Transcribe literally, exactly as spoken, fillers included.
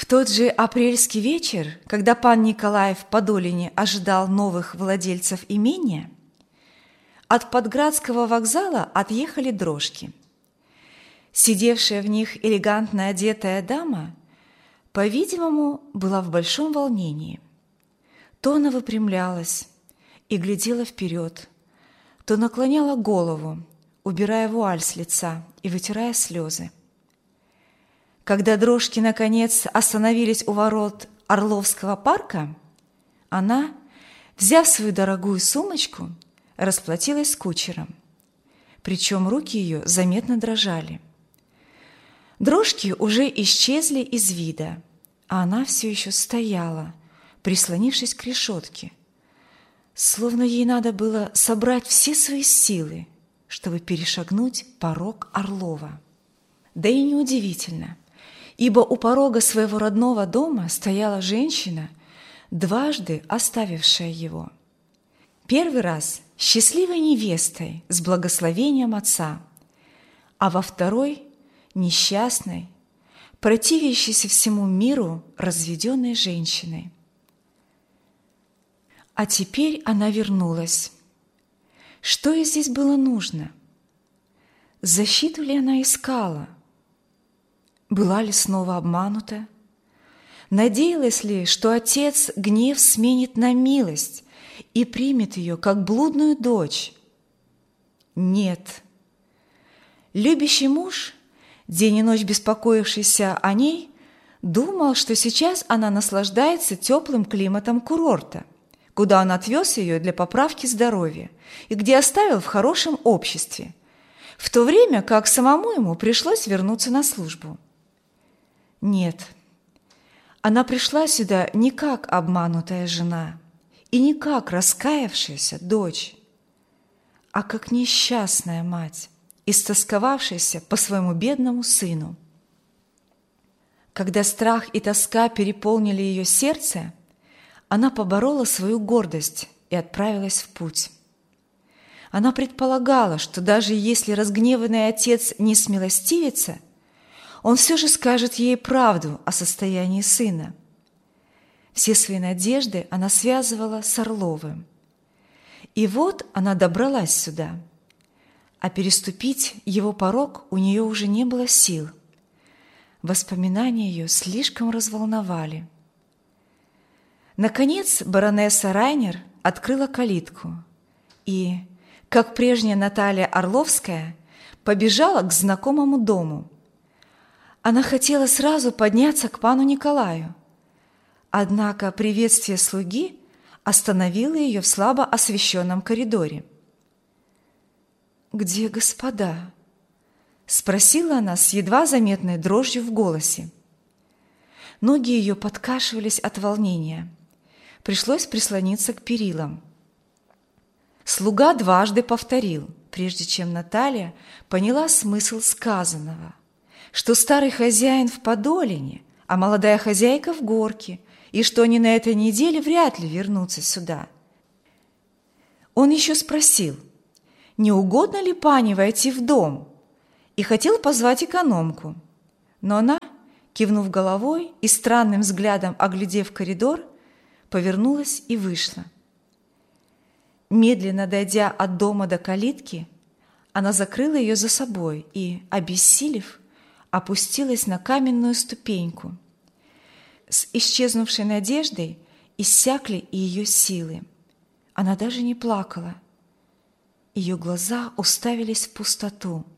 тот же апрельский вечер, когда пан Николай в Подолине ожидал новых владельцев имения, от Подградского вокзала отъехали дрожки. Сидевшая в них элегантно одетая дама, по-видимому, была в большом волнении. То она выпрямлялась и глядела вперед, то наклоняла голову, убирая вуаль с лица и вытирая слезы. Когда дрожки, наконец, остановились у ворот Орловского парка, она, взяв свою дорогую сумочку, расплатилась с кучером. Причем руки ее заметно дрожали. Дрожки уже исчезли из вида, а она все еще стояла, прислонившись к решетке, словно ей надо было собрать все свои силы, чтобы перешагнуть порог Орлова. Да и неудивительно, ибо у порога своего родного дома стояла женщина, дважды оставившая его. Первый раз счастливой невестой с благословением отца, а во второй – несчастной, противящейся всему миру разведенной женщиной. А теперь она вернулась. Что ей здесь было нужно? Защиту ли она искала? Была ли снова обманута? Надеялась ли, что отец гнев сменит на милость и примет ее как блудную дочь? Нет. Любящий муж, день и ночь беспокоившийся о ней, думал, что сейчас она наслаждается теплым климатом курорта, куда он отвез ее для поправки здоровья и где оставил в хорошем обществе, в то время как самому ему пришлось вернуться на службу. Нет, она пришла сюда не как обманутая жена и не как раскаявшаяся дочь, а как несчастная мать, истосковавшаяся по своему бедному сыну. Когда страх и тоска переполнили ее сердце, она поборола свою гордость и отправилась в путь. Она предполагала, что даже если разгневанный отец не смилостивится, он все же скажет ей правду о состоянии сына. Все свои надежды она связывала с Орловым. И вот она добралась сюда, а переступить его порог у нее уже не было сил. Воспоминания ее слишком разволновали. Наконец баронесса Райнер открыла калитку и, как прежняя Наталья Орловская, побежала к знакомому дому. Она хотела сразу подняться к пану Николаю, однако приветствие слуги остановило ее в слабо освещенном коридоре. «Где господа?» – спросила она с едва заметной дрожью в голосе. Ноги ее подкашивались от волнения. Пришлось прислониться к перилам. Слуга дважды повторил, прежде чем Наталья поняла смысл сказанного, что старый хозяин в Подолине, а молодая хозяйка в Горке, и что они на этой неделе вряд ли вернутся сюда. Он еще спросил, не угодно ли пане войти в дом, и хотел позвать экономку. Но она, кивнув головой и странным взглядом оглядев коридор, повернулась и вышла. Медленно дойдя от дома до калитки, она закрыла ее за собой и, обессилев, опустилась на каменную ступеньку. С исчезнувшей надеждой иссякли и ее силы. Она даже не плакала. Ее глаза уставились в пустоту.